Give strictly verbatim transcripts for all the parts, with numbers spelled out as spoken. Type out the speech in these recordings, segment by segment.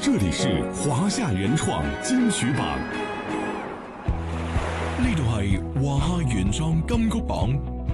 这里是华夏原創金曲榜， 呢度係華夏原創金曲榜。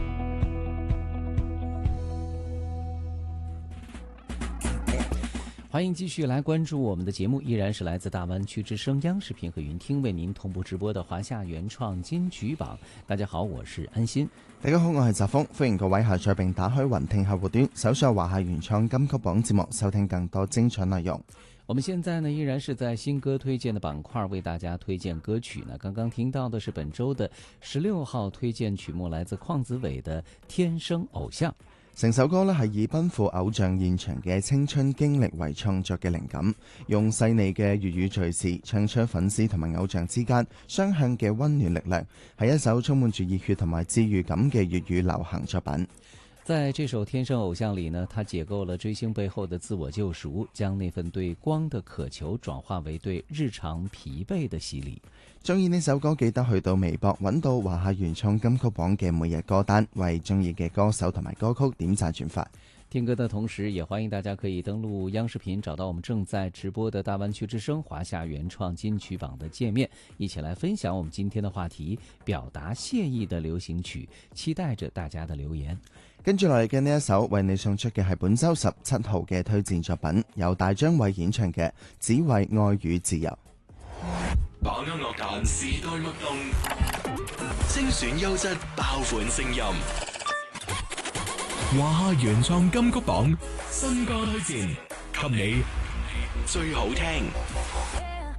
欢迎继续来關注我們的節目，依然是來自大灣區之聲央視頻和雲聽為您同步直播的華夏原創金曲榜。大家好，我是安心。 大家好，我係澤峰，歡迎各位下載並打開雲聽客戶端，搜索華夏原創金曲榜節目，收聽更多精彩內容。 我們現在呢依然是在新歌推薦的板塊為大家推薦歌曲呢。剛剛聽到的是本周的十六號推薦曲目，來自鄺子瑋的《天生偶像》。 成首歌咧係以奔赴偶像現場嘅青春經歷為創作嘅靈感，用細膩嘅粵語敘事唱出粉絲同埋偶像之間雙向嘅溫暖力量，係一首充滿住熱血同埋治癒感嘅粵語流行作品。 在這首《天生偶像》裡呢，他解構了追星背後的自我救贖，將那份對光的渴求轉化為對日常疲憊的洗禮。 中意呢首歌，記得去到微博揾到華夏原創金曲榜嘅每日歌單，為中意嘅歌手同埋歌曲點讚轉發。 聽歌的同時，也歡迎大家可以登錄央視頻，找到我們正在直播的大灣區之聲華夏原創金曲榜的界面，一起來分享我們今天的話題，表達謝意的流行曲，期待着大家的留言。 跟住落嚟嘅呢一首為你送出嘅係本周十七號嘅推薦作品，由大張偉演唱嘅《只為愛與自由》。 把握樂壇時代脈動，精選優質爆款聲音。華夏原創金曲榜新歌推薦，給你最好聽。